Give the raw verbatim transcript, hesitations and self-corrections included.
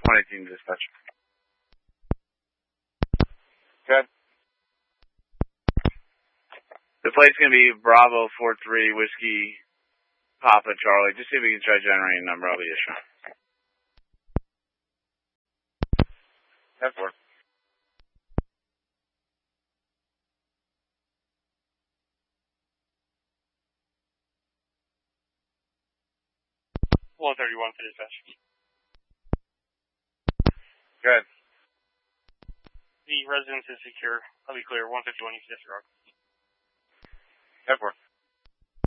one eighteen dispatch. Good. The plate's going to be Bravo four three Whiskey Papa Charlie. Just see if we can try generating a number. I'll be issuing. ten four. one thirty-one for dispatch. Good. The residence is secure. I'll be clear. one fifty-one, you can disregard. ten four.